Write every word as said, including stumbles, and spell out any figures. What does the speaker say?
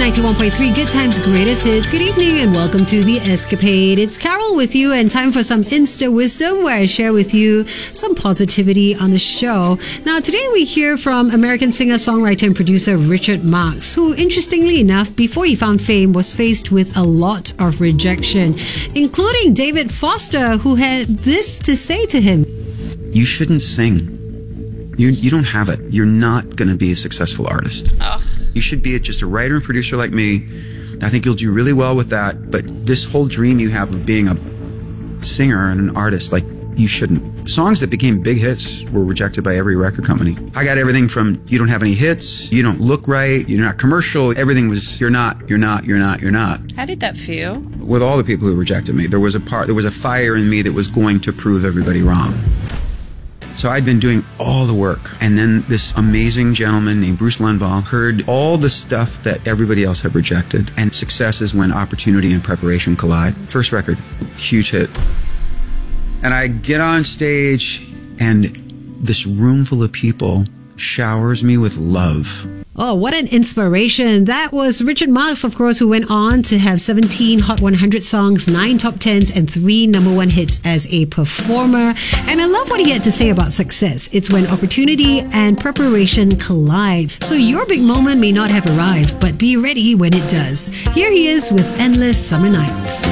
ninety-one point three Good Times Greatest Hits. Good evening and welcome to The Escapade. It's Carol with you and time for some Insta Wisdom where I share with you some positivity on the show. Now today we hear from American singer, songwriter and producer Richard Marx, who interestingly enough, before he found fame, was faced with a lot of rejection, including David Foster, who had this to say to him. You shouldn't sing. You you don't have it. You're not going to be a successful artist. Ugh. You should be just a writer and producer like me. I think you'll do really well with that. But this whole dream you have of being a singer and an artist, like, you shouldn't. Songs that became big hits were rejected by every record company. I got everything from, you don't have any hits, you don't look right, you're not commercial. Everything was, you're not, you're not, you're not, you're not. How did that feel? With all the people who rejected me, there was a part, there was a fire in me that was going to prove everybody wrong. So I'd been doing all the work, and then this amazing gentleman named Bruce Lundvall heard all the stuff that everybody else had rejected, and success is when opportunity and preparation collide. First record, huge hit. And I get on stage, and this room full of people showers me with love. Oh, what an inspiration. That was Richard Marx, of course, who went on to have seventeen Hot one hundred songs, nine top tens, and three number one hits as a performer. And I love what he had to say about success. It's when opportunity and preparation collide. So your big moment may not have arrived, but be ready when it does. Here he is with Endless Summer Nights.